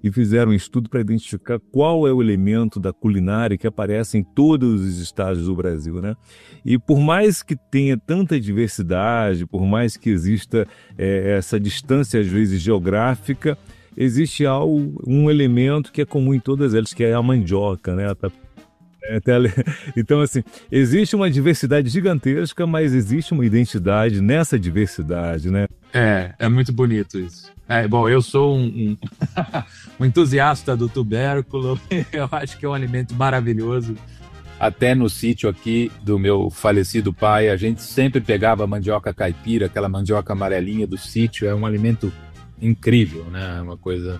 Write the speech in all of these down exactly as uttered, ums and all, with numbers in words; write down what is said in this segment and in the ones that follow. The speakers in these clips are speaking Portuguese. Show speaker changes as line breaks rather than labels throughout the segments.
e fizeram um estudo para identificar qual é o elemento da culinária que aparece em todos os estados do Brasil, né? E por mais que tenha tanta diversidade, por mais que exista é, essa distância, às vezes, geográfica, existe algo, um elemento que é comum em todas elas, que é a mandioca, né? Então, assim, existe uma diversidade gigantesca, mas existe uma identidade nessa diversidade, né?
É, é muito bonito isso. É, bom, eu sou um, um, um entusiasta do tubérculo, eu acho que é um alimento maravilhoso. Até no sítio aqui do meu falecido pai, a gente sempre pegava mandioca caipira, aquela mandioca amarelinha do sítio, é um alimento incrível, né? Uma coisa...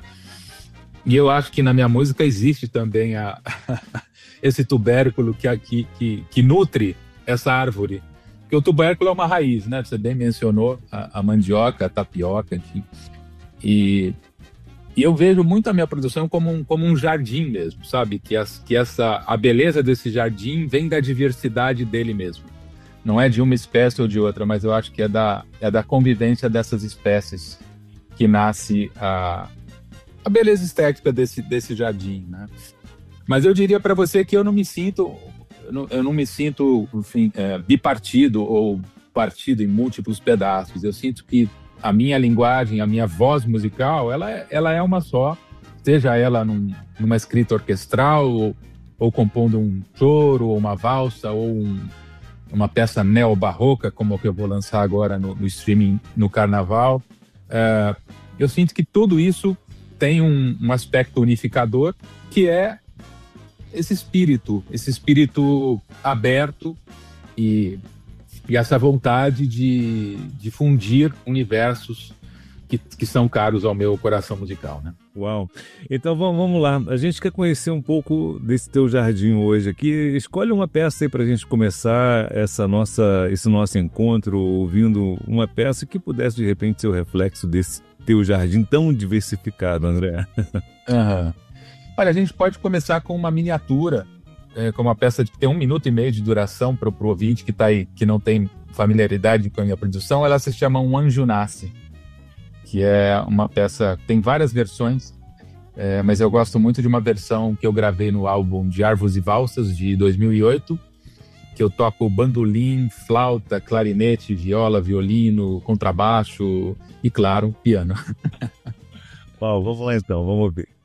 E eu acho que na minha música existe também a... esse tubérculo que, que, que, que nutre essa árvore. Porque o tubérculo é uma raiz, né? Você bem mencionou a, a mandioca, a tapioca, enfim. E, e eu vejo muito a minha produção como um, como um jardim mesmo, sabe? Que, as, que essa, a beleza desse jardim vem da diversidade dele mesmo. Não é de uma espécie ou de outra, mas eu acho que é da, é da convivência dessas espécies que nasce a, a beleza estética desse, desse jardim, né? Mas eu diria para você que eu não me sinto, eu não, eu não me sinto, enfim, é, bipartido ou partido em múltiplos pedaços. Eu sinto que a minha linguagem, a minha voz musical, ela, é- ela é uma só, seja ela num- numa escrita orquestral ou, ou compondo um choro, ou uma valsa, ou um- uma peça neobarroca, como a que eu vou lançar agora no, no streaming no Carnaval. É, eu sinto que tudo isso tem um, um aspecto unificador, que é esse espírito, esse espírito aberto e, e essa vontade de, de fundir universos que, que são caros ao meu coração musical, né?
Uau! Então vamos, vamos lá. A gente quer conhecer um pouco desse teu jardim hoje aqui. Escolhe uma peça aí para a gente começar essa nossa, esse nosso encontro ouvindo uma peça que pudesse de repente ser o reflexo desse teu jardim tão diversificado, André.
Aham. Olha, a gente pode começar com uma miniatura, é, com uma peça que tem um minuto e meio de duração para o ouvinte que tá aí, que não tem familiaridade com a minha produção. Ela se chama Um Anjo Nasce, que é uma peça, tem várias versões, é, mas eu gosto muito de uma versão que eu gravei no álbum de Arvos e Valsas, de dois mil e oito, que eu toco bandolim, flauta, clarinete, viola, violino, contrabaixo e, claro, piano.
Uau, vamos lá então, vamos ouvir.